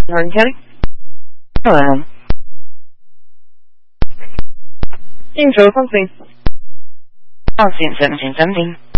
Hardin County. Hello. Intro something. On scene 1717.